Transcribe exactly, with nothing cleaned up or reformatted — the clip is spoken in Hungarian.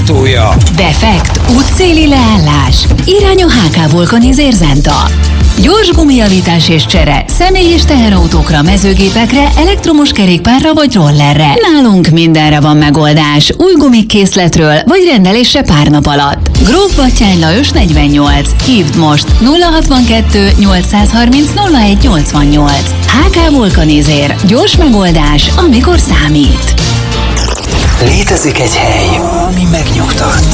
támogatója. Defekt, útszéli leállás, irány a há ká Vulkanizer Zenta. Gyors gumijavítás és csere, személy- és teherautókra, mezőgépekre, elektromos kerékpárra vagy rollerre. Nálunk mindenre van megoldás, új gumikkészletről vagy rendelésre pár nap alatt. Gróf Batthyány Lajos negyvennyolc. Hívd most nulla hatvankettő nyolcszázharminc nulla egy nyolcvannyolc. há ká Vulkanizer. Gyors megoldás, amikor számít. Létezik egy hely, ami megnyugtat.